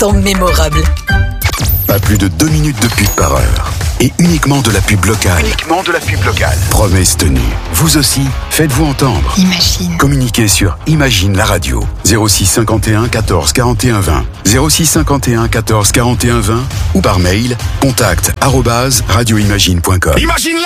instant mémorable. Pas plus de 2 minutes de pub par heure. Et uniquement de la pub locale. Promesse tenue. Vous aussi, faites-vous entendre. Imagine. Communiquez sur Imagine la radio. 06 51 14 41 20. 06 51 14 41 20. Ou par mail, contact@radioimagine.com. Imagine